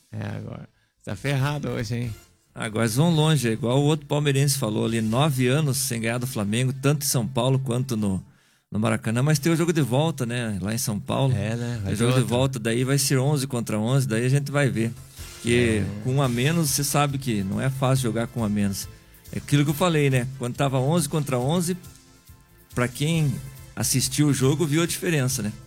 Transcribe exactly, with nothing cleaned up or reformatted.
É, agora. Tá ferrado hoje, hein? Agora eles vão longe, é igual o outro palmeirense falou ali, nove anos sem ganhar do Flamengo, tanto em São Paulo quanto no, no Maracanã, mas tem o jogo de volta, né, lá em São Paulo. É, né? Vai O ter jogo de outro. volta daí vai ser onze contra onze, daí a gente vai ver. Que É. com um a menos, você sabe que não é fácil jogar com um a menos. É aquilo que eu falei, né, quando tava onze contra onze, pra quem assistiu o jogo viu a diferença, né?